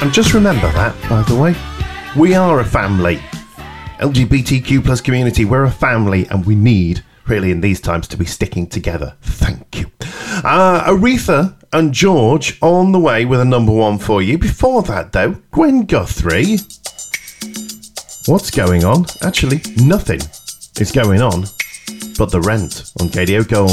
And just remember that, by the way. We are a family. LGBTQ plus community, we're a family, and we need, really in these times, to be sticking together. Thank you. Aretha and George on the way with a number one for you. Before that, though, Gwen Guthrie. What's going on? Actually, nothing is going on but the rent on KDO Gold.